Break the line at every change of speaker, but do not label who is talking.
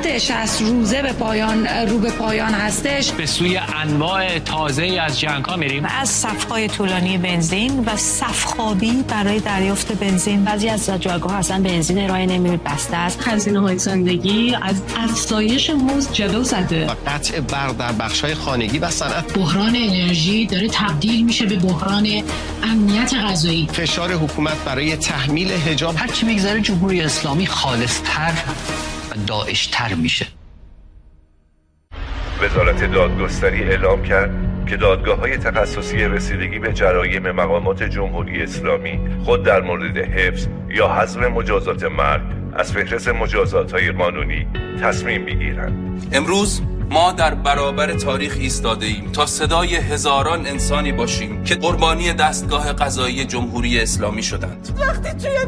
مدت 60 روزه رو به پایان هستش.
به سوی انواع تازه‌ای از جنگ‌ها میریم.
از صف‌های طولانی بنزین و صف‌خوابی برای دریافت بنزین.
بعضی از جایگاه اصلا بنزین ارائه نمی‌کنه، بسته است.
هزینه‌های زندگی از افزایش مزد جلو زده.
و قطع برق در بخش‌های خانگی و صنعت.
بحران انرژی داره تبدیل میشه به بحران امنیت غذایی.
فشار حکومت برای تحمیل حجاب.
هر چی میگذره جمهوری اسلامی خالص‌تر و داعش‌تر میشه.
وزارت دادگستری اعلام کرد که دادگاه‌های تخصصی رسیدگی به جرایم مقامات جمهوری اسلامی خود در مورد حفظ یا حذف مجازات مرگ از فهرست مجازات‌های قانونی تصمیم بگیرند.
امروز ما در برابر تاریخ ایستاده ایم تا صدای هزاران انسانی باشیم که قربانی دستگاه قضایی جمهوری اسلامی شدند.
وقتی توی